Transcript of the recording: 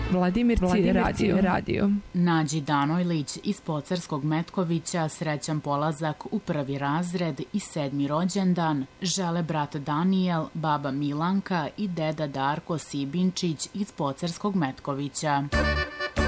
Vladimir radio. Nađi Danojlić iz Pocarskog Metkovića srećan polazak u 1. razred i 7. rođendan žele brat Danijel, baba Milanka i deda Darko Sibinčić iz Pocarskog Metkovića.